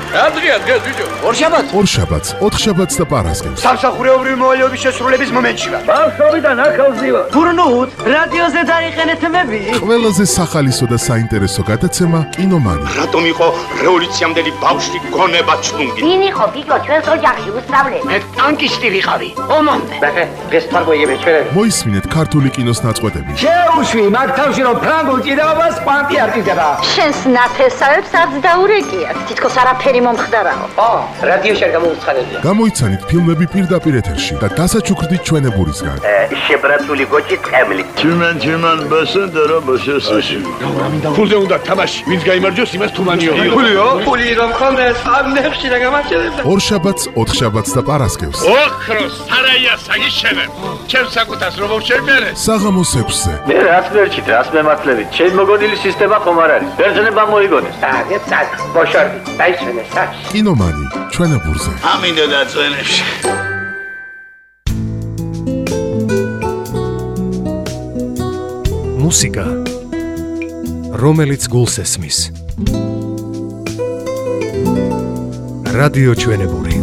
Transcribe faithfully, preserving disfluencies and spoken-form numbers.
რა დღეა დღეს ბიჭო? ორშაბათს. ორშაბათს, ოთხშაბათს და პარასკევს. სამსახურეობრივი მოვალეობის შესრულების მომენტში ვარ. ბავშვობიდან ახალს ვარ. გურნუთ, რადიოზე დაიყენეთ მები. ყველაზე სახალისო და საინტერესო გადაცემა კინომანი. რატომ იყო რევოლუციამდელი ბავშვი გონება ჩლუნგი? ვინ იყო ბიჭო ჩვენს ოჯახში უსწავლე? მე ტანკისტი ვიყავი. ომამდე. ბახე, დღეს თარგოიები ჩვენები. მოისმინეთ ქართული კინოს ნაწყვეტები. შეუშვი მაგ თავში რომ ფრანგულ ჭიდაობას პანტი არ ჭიდება. შენს ნათესავებს არც დაურეკიათ. თითქოს არაფერი მომხდარაო. ო, რადიოში არ გამოუცხადებია. გამოიცანით ფილმები პირდაპირ ეთერში და დასაჩუქრდით ჩვენებურისგან. შებრაცული გოჭი ტყემლი. ჩიმენ ჩიმენ ბასენდარა ბასესაში. ფულზე უნდა თამაში. ვინც გაიმარჯვოს იმას თუმანიო. ფულიო? ფული რომ ხონდეს, ამ ნებში რა გამარჯვებდა. ორშაბათს, ოთხშაბათს და პარასკევს. ოქროს სარაია საგიშენე. ჩემს საკუთას რომ შევმერე. საღამოს ექვსზე. მე რაც მერჩით, რაც მემართლებით. ჩემ მოგონილი სისტემა ხომ არ არის. ბერძნება მოიგონეს. აგე წაკ, ბოშორდი, დაიშვენე საჩ. კინომანი, ჩვენებურზე. ამინდა დაწვენებში. მუსიკა, რომელიც გულს ესმის. რადიო ჩვენებური.